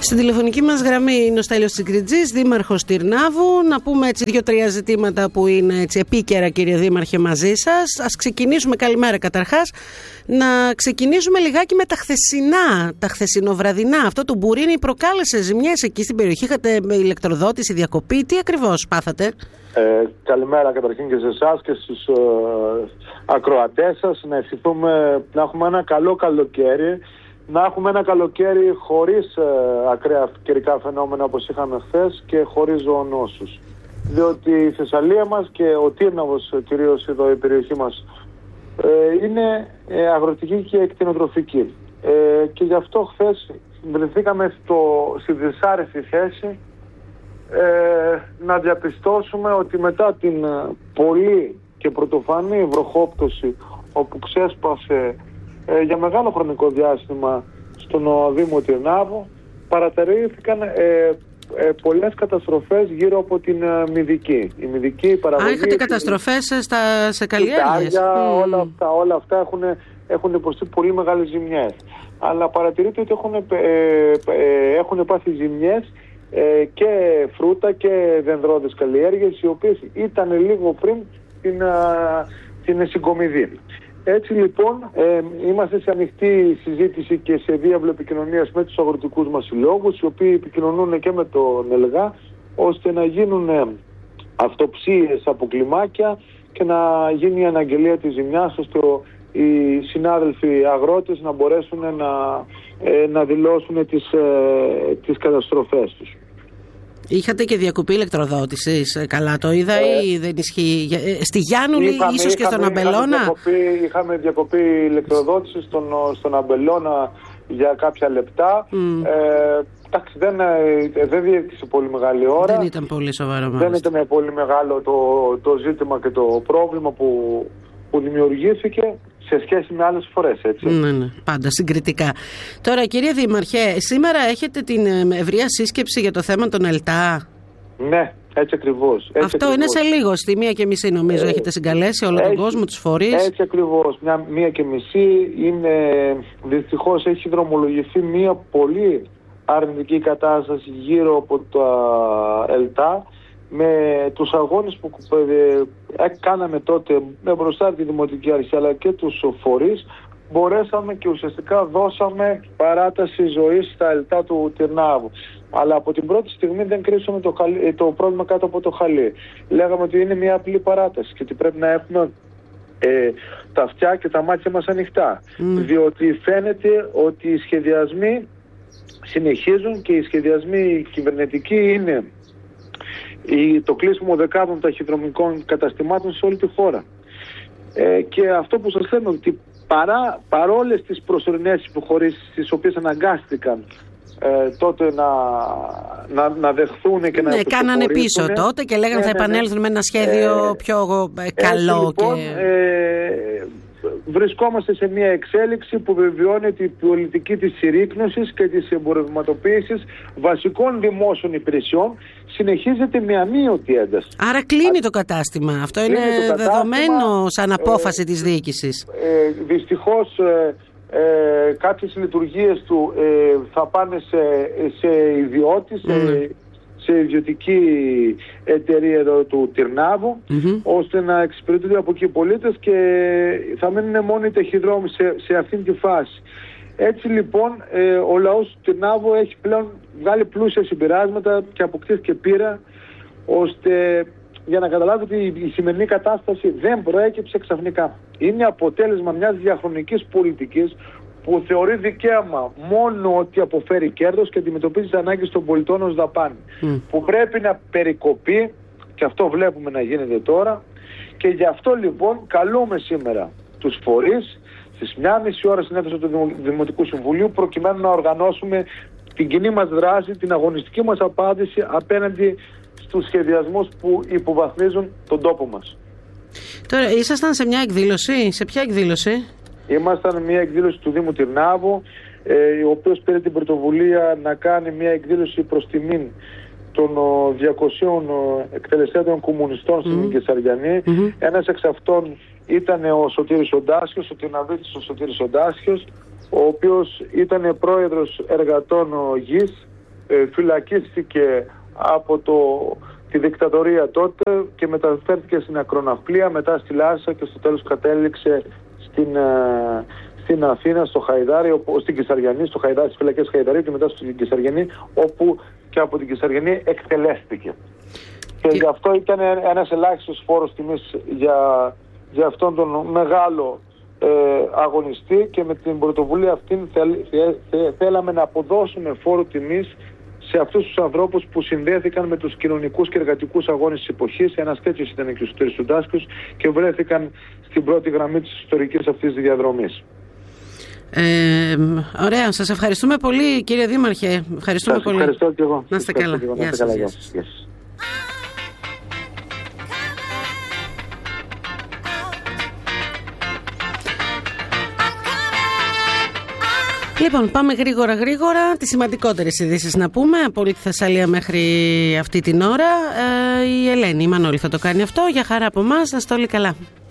Στην τηλεφωνική μας γραμμή είναι ο Στέλιος Τσικριτζής, δήμαρχος Τυρνάβου. Να πούμε έτσι 2-3 ζητήματα που είναι έτσι επίκαιρα, κύριε Δήμαρχε, μαζί σας. Ας ξεκινήσουμε, καλημέρα καταρχάς, να ξεκινήσουμε λιγάκι με τα χθεσινά, τα χθεσινοβραδινά. Αυτό το μπουρίνι προκάλεσε ζημιές εκεί στην περιοχή, είχατε ηλεκτροδότηση, διακοπή, τι ακριβώς πάθατε? Καλημέρα καταρχήν και σε εσάς και στους ακροατές σας. Να ευχηθούμε να έχουμε ένα καλό καλοκαίρι. Να έχουμε ένα καλοκαίρι χωρίς ακραία καιρικά φαινόμενα όπως είχαμε χθες και χωρίς ζωονόσους. Διότι η Θεσσαλία μας και ο Τύρναβος, κυρίως εδώ η περιοχή μας, είναι αγροτική και εκτινοτροφική. Και γι' αυτό χθες βρεθήκαμε στη δυσάρεστη θέση να διαπιστώσουμε ότι μετά την πολύ και πρωτοφανή βροχόπτωση όπου ξέσπασε για μεγάλο χρονικό διάστημα στον Δήμο Τυρνάβου, παρατηρήθηκαν πολλές καταστροφές γύρω από την μυδική. Η μυδική παραγωγή... είχατε καταστροφές σε καλλιέργειες. Όλα αυτά έχουν υποστεί πολύ μεγάλες ζημιές. Αλλά παρατηρείται ότι έχουν πάθει ζημιές και φρούτα και δενδρώδες καλλιέργειες, οι οποίες ήταν λίγο πριν την συγκομιδή. Έτσι λοιπόν είμαστε σε ανοιχτή συζήτηση και σε διάβλο επικοινωνίας με τους αγροτικούς μας συλλόγους, οι οποίοι επικοινωνούν και με τον ΕΛΓΑ, ώστε να γίνουν αυτοψίες από κλιμάκια και να γίνει η αναγγελία της ζημιάς, ώστε οι συνάδελφοι αγρότες να μπορέσουν να δηλώσουν τις καταστροφές τους. Είχατε και διακοπή ηλεκτροδότησης, καλά το είδα, ή δεν ισχύει? Στη Γιάννουλη, ίσως και στον Αμπελώνα. Είχαμε διακοπή ηλεκτροδότησης στον Αμπελώνα για κάποια λεπτά. Εντάξει, δεν διήρκησε πολύ μεγάλη ώρα. Δεν ήταν πολύ σοβαρό. Δεν ήταν πολύ μεγάλο το ζήτημα και το πρόβλημα που δημιουργήθηκε σε σχέση με άλλες φορές, έτσι. Ναι, πάντα συγκριτικά. Τώρα, κύριε Δήμαρχε, σήμερα έχετε την ευρεία σύσκεψη για το θέμα των ΕΛΤΑ. Ναι, έτσι ακριβώς. Αυτό είναι σε λίγο, στη 1:30 νομίζω έχετε συγκαλέσει όλο τον κόσμο, τους φορείς. Έτσι ακριβώς, 1:30 είναι, δυστυχώς έχει δρομολογηθεί μια πολύ αρνητική κατάσταση γύρω από τα ΕΛΤΑ, με τους αγώνες που κάναμε τότε με μπροστά τη Δημοτική Αρχή αλλά και τους φορείς, μπορέσαμε και ουσιαστικά δώσαμε παράταση ζωής στα ΕΛΤΑ του Τυρνάβου. Αλλά από την πρώτη στιγμή δεν κρίσαμε το πρόβλημα κάτω από το χαλί. Λέγαμε ότι είναι μια απλή παράταση και ότι πρέπει να έχουμε τα αυτιά και τα μάτια μας ανοιχτά. Διότι φαίνεται ότι οι σχεδιασμοί συνεχίζουν και οι σχεδιασμοί κυβερνητικοί είναι το κλείσιμο δεκάδων ταχυδρομικών καταστημάτων σε όλη τη χώρα. Και αυτό που σας λέμε, ότι παρόλες τις προσωρινές υποχωρήσεις τις οποίες αναγκάστηκαν τότε να δεχθούν και να υποχωρήσουν. Κάνανε πίσω τότε και λέγανε θα επανέλθουν με ένα σχέδιο πιο καλό. Λοιπόν, βρισκόμαστε σε μια εξέλιξη που βεβαιώνει ότι η πολιτική της συρρίκνωσης και της εμπορευματοποίησης βασικών δημόσιων υπηρεσιών συνεχίζεται με αμείωτη ένταση. Άρα κλείνει το κατάστημα. Αυτό είναι δεδομένο σαν απόφαση της διοίκησης. Δυστυχώς κάποιες λειτουργίες του θα πάνε σε ιδιώτη, σε ιδιωτική εταιρεία εδώ του Τυρνάβου, ώστε να εξυπηρετούνται από εκεί οι πολίτες και θα μείνουν μόνο οι ταχυδρόμοι σε αυτήν τη φάση. Έτσι λοιπόν ο λαός του Τυρνάβου έχει πλέον βγάλει πλούσια συμπεράσματα και αποκτήθηκε πείρα, ώστε για να καταλάβετε η σημερινή κατάσταση δεν προέκυψε ξαφνικά. Είναι αποτέλεσμα μιας διαχρονικής πολιτικής που θεωρεί δικαίωμα μόνο ότι αποφέρει κέρδος και αντιμετωπίζει τις ανάγκες των πολιτών ως δαπάνη. Που πρέπει να περικοπεί, και αυτό βλέπουμε να γίνεται τώρα, και γι' αυτό λοιπόν καλούμε σήμερα τους φορείς στις 1:30 ώρα στην αίθουσα του Δημοτικού Συμβουλίου, προκειμένου να οργανώσουμε την κοινή μας δράση, την αγωνιστική μας απάντηση απέναντι στους σχεδιασμούς που υποβαθμίζουν τον τόπο μας. Τώρα ήσασταν σε μια εκδήλωση, σε ποια εκδήλωση? Ήμασταν μια εκδήλωση του Δήμου Τυρνάβου, ο οποίος πήρε την πρωτοβουλία να κάνει μια εκδήλωση προς τιμήν των 200 εκτελεστέντων κομμουνιστών στην Κεσαριανή. Ένας εξ αυτών ήταν ο Σωτήρης Οντάσιος, ο Τυρναβίτης ο Σωτήρης Οντάσιος, ο οποίος ήταν πρόεδρος εργατών γης φυλακίστηκε από τη δικτατορία τότε και μεταφέρθηκε στην ακροναυπλία, μετά στη Λάρισα και στο τέλος κατέληξε στην Αθήνα, στο Χαϊδάρι, στην Κεσαριανή, στο Χαϊδάρι, στις φυλακές Χαϊδαρίου και μετά στην Κεσαριανή, όπου και από την Κεσαριανή εκτελέστηκε. Και γι' αυτό ήταν ένας ελάχιστος φόρος τιμής για αυτόν τον μεγάλο αγωνιστή, και με την πρωτοβουλία αυτή θέλαμε να αποδώσουμε φόρο τιμής σε αυτούς τους ανθρώπους που συνδέθηκαν με τους κοινωνικούς και εργατικούς αγώνες της εποχής. Ένας τέτοιος ήταν και ο Σωτήρης Τσουντάσκιος και βρέθηκαν στην πρώτη γραμμή της ιστορικής αυτής διαδρομής. Ωραία, σας ευχαριστούμε πολύ, κύριε Δήμαρχε. Ευχαριστούμε πολύ. Ευχαριστώ και εγώ. Να είστε καλά. Γεια σας. Λοιπόν, πάμε γρήγορα τις σημαντικότερες ειδήσεις να πούμε από όλη τη Θεσσαλία μέχρι αυτή την ώρα. Η Ελένη, η Μανώλη θα το κάνει αυτό. Για χαρά από εμάς, να είστε όλοι καλά.